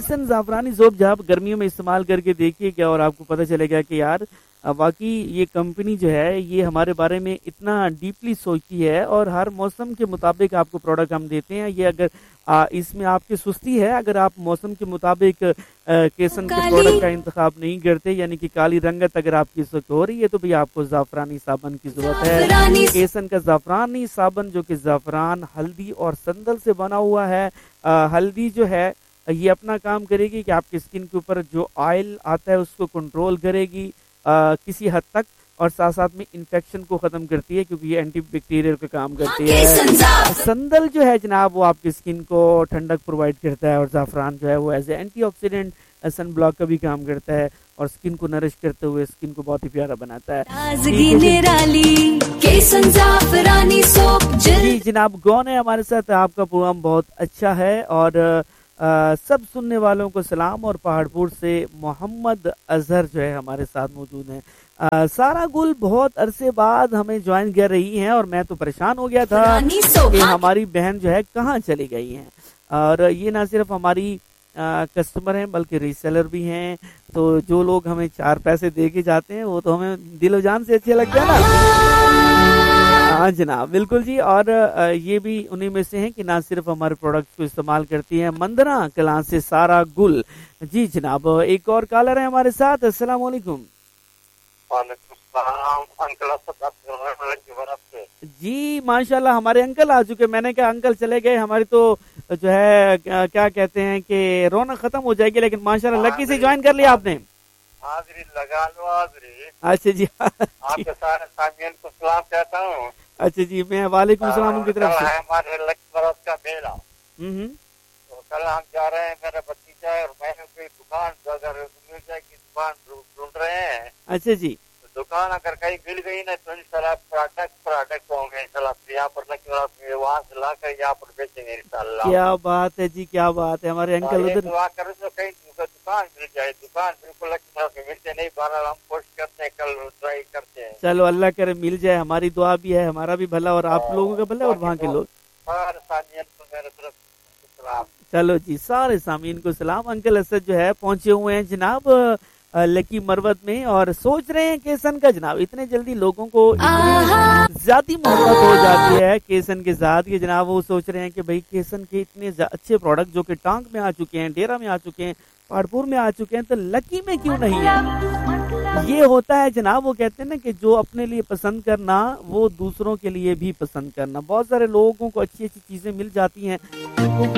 केसन ज़ाफ़रानी सोप जब आप गर्मियों में इस्तेमाल करके देखिए क्या, और आपको पता चलेगा कि यार वाकई ये कंपनी जो है ये हमारे बारे में इतना डीपली सोचती है और हर मौसम के मुताबिक आपको प्रोडक्ट हम देते हैं। ये अगर इसमें आपकी सुस्ती है, अगर आप मौसम के मुताबिक केसन के प्रोडक्ट का इंतखाब नहीं करते, यानी कि काली रंगत अगर आपकी इस वक्त हो रही है, तो भी आपको ज़ाफ़रानी साबन की जरूरत है। केसन का ज़ाफ़रानी साबन जो कि ज़ाफ़रान, हल्दी और संदल से बना हुआ है। हल्दी जो है ये अपना काम करेगी कि आपकी स्किन के ऊपर जो ऑयल आता है उसको कंट्रोल करेगी किसी हद तक, और साथ साथ में इन्फेक्शन को ख़त्म करती है क्योंकि ये एंटी बैक्टीरियल का काम करती है। संदल जो है जनाब वो आपकी स्किन को ठंडक प्रोवाइड करता है, और ज़ाफ़रान जो है वो as a antioxidant sun block का भी काम करता है और स्किन को नरिश करते हुए स्किन को बहुत ही प्यारा बनाता है। जी जनाब गौन है हमारे साथ, आपका प्रोग्राम बहुत अच्छा है और सब सुनने वालों को सलाम। और पहाड़पुर से मोहम्मद अजहर जो है हमारे साथ मौजूद हैं। सारा गुल बहुत अरसे बाद हमें ज्वाइन कर रही हैं और मैं तो परेशान हो गया था कि हमारी बहन जो है कहाँ चली गई हैं। और ये ना सिर्फ हमारी कस्टमर हैं बल्कि रीसेलर भी हैं, तो जो लोग हमें 4 पैसे दे के जाते हैं वो तो हमें दिलो जान से अच्छे लगते हैं ना। हाँ जनाब बिल्कुल जी। और ये भी उन्हीं में से हैं कि ना सिर्फ हमारे प्रोडक्ट्स को इस्तेमाल करती हैं मंदना कलां से सारा गुल। जी जनाब एक और कॉलर है हमारे साथ। अस्सलाम वालेकुम। जी माशाल्लाह हमारे अंकल आ चुके। मैंने कहा अंकल चले गए हमारी तो जो है क्या कहते हैं कि रौनक खत्म हो जाएगी, लेकिन माशाल्लाह लकी से ज्वाइन कर लिया आपने। हाज़िरी लगा लो हाज़िरी। अच्छा जी आपके सारे सामियन को सलाम कहता हूँ। अच्छा जी मैं वालेकुम सलाम की तरफ से। हमारे लक्ष्मण का मेला, तो कल हम जा रहे हैं, मेरा भतीजा है और मैं कोई दुकान अगर मिल जाए की दुकान ढूंढ रहे हैं। अच्छा जी दुकान अगर कहीं मिल गई ना तो इंशाल्लाह प्रोडक्ट होंगे इंशाल्लाह यहाँ पर वहाँ से ला कर यहाँ पर बेचेंगे इंशाल्लाह। क्या बात है जी, क्या बात है। हमारे अंकल उधर दुआ करो तो कहीं दुकान मिल जाए। दुकान बिल्कुल मिलते नहीं, बहरहाल हम कोशिश करते हैं, कल ट्राई करते हैं। चलो अल्लाह करे मिल जाए, हमारी दुआ भी है, हमारा भी भला और आप लोगों का भला और वहाँ के लोग। चलो जी सारे सामीन को सलाम। अंकल असद जो है पहुंचे हुए हैं जनाब लकी मरवत में और सोच रहे हैं केसन का जनाब। इतने जल्दी लोगों को ज्यादा मोहब्बत हो जाती है केसन के साथ कि जनाब वो सोच रहे हैं कि भाई केसन के इतने अच्छे प्रोडक्ट जो कि टांग में आ चुके हैं, डेरा में आ चुके हैं, पहाड़पुर में आ चुके हैं, तो लकी में क्यों नहीं है। ये होता है जनाब, वो कहते हैं ना कि जो अपने लिए पसंद करना वो दूसरों के लिए भी पसंद करना। बहुत सारे लोगों को अच्छी अच्छी चीजें मिल जाती हैं